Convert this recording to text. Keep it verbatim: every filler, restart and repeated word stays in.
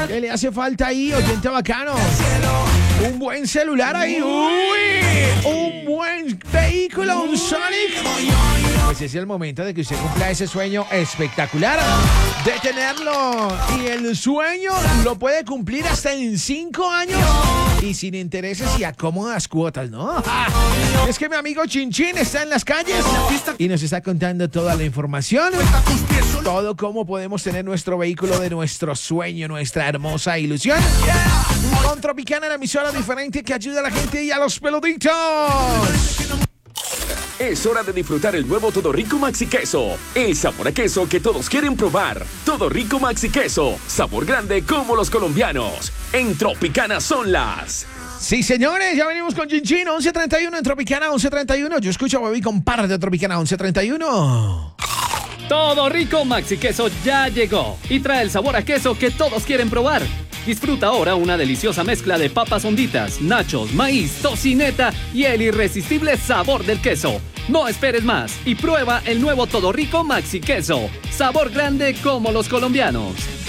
¿Qué le hace falta ahí, oyente bacano? Un buen celular ahí. Uy, un buen vehículo, un Sonic. Pues es el momento de que usted cumpla ese sueño espectacular de tenerlo. Y el sueño lo puede cumplir hasta en cinco años y sin intereses y a cómodas cuotas, ¿no? Es que mi amigo Chinchín está en las calles y nos está contando toda la información. Todo cómo podemos tener nuestro vehículo de nuestro sueño, nuestra hermosa ilusión. Con Tropicana, la emisora diferente que ayuda a la gente y a los peluditos. Es hora de disfrutar el nuevo Todo Rico Maxi Queso. El sabor a queso que todos quieren probar. Todo Rico Maxi Queso. Sabor grande como los colombianos. En Tropicana son las... Sí, señores, ya venimos con Chinchín, once treinta y uno en Tropicana, once treinta y uno. Yo escucho a Bobby con par de Tropicana, once treinta y uno. Todo Rico Maxi Queso ya llegó y trae el sabor a queso que todos quieren probar. Disfruta ahora una deliciosa mezcla de papas honditas, nachos, maíz, tocineta y el irresistible sabor del queso. No esperes más y prueba el nuevo Todo Rico Maxi Queso. Sabor grande como los colombianos.